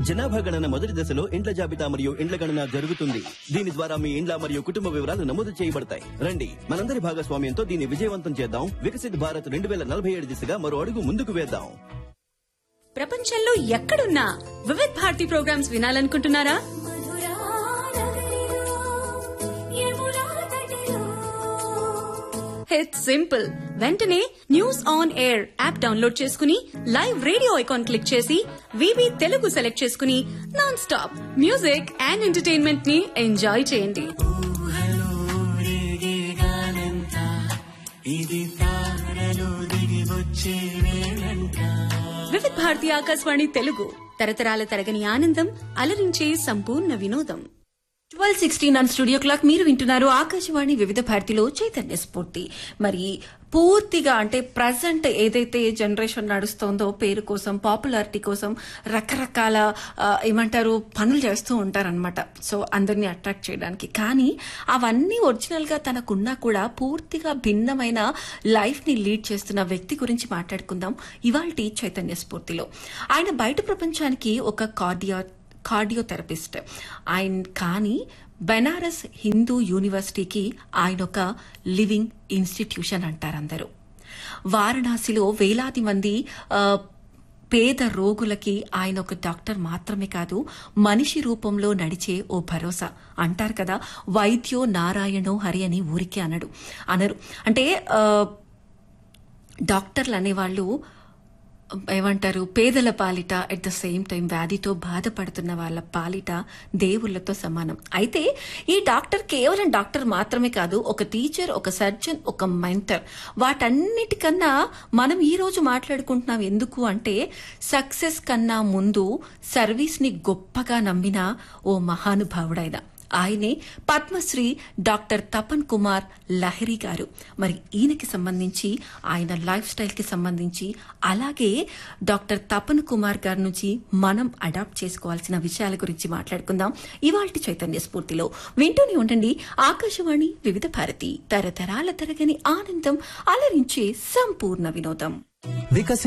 జనాభా గణన మొదటి దశలో ఇండ్ల జాబితా మరియు ఇండ్ల గణన జరుగుతుంది. దీని ద్వారా మీ ఇండ్ల మరియు కుటుంబ వివరాలు నమోదు చేయబడతాయి. రండి, మనందరి భాగస్వామ్యంతో దీన్ని విజయవంతం చేద్దాం. వికసిత్ భారత్ 2047 దిశగా మరో అడుగు ముందుకు వేద్దాం. ప్రపంచంలో ఎక్కడున్నా Vividh Bharati programmes వినాలనుకుంటున్నారా? It's simple. వెంటనే news on air app download చేసుకుని లైవ్ రేడియో ఐకాన్ క్లిక్ చేసి వివి తెలుగు సెలెక్ట్ చేసుకుని non stop music and entertainment ని ఎంజాయ్ చేయండి. వివిధ్ భారతి ఆకాశవాణి తెలుగు, తరతరాల తరగని ఆనందం, అలరించే సంపూర్ణ వినోదం. 12:16 ఆన్ స్టూడియో క్లాక్. మీరు వింటున్నారు ఆకాశవాణి వివిధ భారతిలో చైతన్య స్ఫూర్తి. మరి పూర్తిగా అంటే ప్రజెంట్ ఏదైతే జనరేషన్ నడుస్తోందో పేరు కోసం, పాపులారిటీ కోసం రకరకాల ఏమంటారు పనులు చేస్తూ ఉంటారనమాట. సో అందరినీ అట్రాక్ట్ చేయడానికి. కానీ అవన్నీ ఒరిజినల్ గా తనకున్నా కూడా పూర్తిగా భిన్నమైన లైఫ్ ని లీడ్ చేస్తున్న వ్యక్తి గురించి మాట్లాడుకుందాం ఇవాల్టి చైతన్య స్ఫూర్తిలో. ఆయన బయట ప్రపంచానికి ఒక కార్డియోథెరపిస్ట్. ఆయన కానీ బెనారస్ హిందూ యూనివర్సిటీకి ఆయన ఒక లివింగ్ ఇన్స్టిట్యూషన్ అంటారందరూ. వారణాసిలో వేలాది మంది పేద రోగులకి ఆయన ఒక డాక్టర్ మాత్రమే కాదు, మనిషి రూపంలో నడిచే ఓ భరోసా. అంటారు కదా, వైద్యో నారాయణో హరి అని ఊరికే అనరు. అంటే డాక్టర్లు అనేవాళ్ళు ఏమంటారు, పేదల పాలిట, ఎట్ ద సేమ్ టైం వ్యాధితో బాధపడుతున్న వాళ్ళ పాలిట దేవుళ్లతో సమానం. అయితే ఈ డాక్టర్ కేవలం డాక్టర్ మాత్రమే కాదు, ఒక టీచర్, ఒక సర్జన్, ఒక మెంటర్. వాటన్నిటికన్నా మనం ఈ రోజు మాట్లాడుకుంటున్నాం. ఎందుకు అంటే సక్సెస్ కన్నా ముందు సర్వీస్ ని గొప్పగా నమ్మిన ఓ మహానుభావుడైన ఆయనే పద్మశ్రీ డాక్టర్ తపన్ కుమార్ లహిరి గారు. మరి ఈయనకి సంబంధించి, ఆయన లైఫ్ స్టైల్ కి సంబంధించి, అలాగే డాక్టర్ తపన్ కుమార్ గారి నుంచి మనం అడాప్ట్ చేసుకోవాల్సిన విషయాల గురించి మాట్లాడుకుందాం ఇవాల్టి చైతన్య స్ఫూర్తిలో. వింటూనే ఉండండి ఆకాశవాణి వివిధ భారతి, తరతరాల తరగని ఆనందం, అలరించే సంపూర్ణ వినోదం.